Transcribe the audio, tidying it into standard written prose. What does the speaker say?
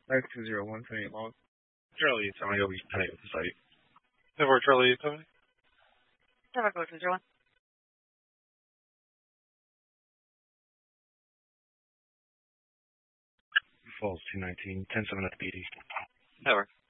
520178 log. Charlie, Tony, you'll be tight with the site. Never Charlie, Tony. Never go to 01. Falls 219, 10-7 at the BD. Never.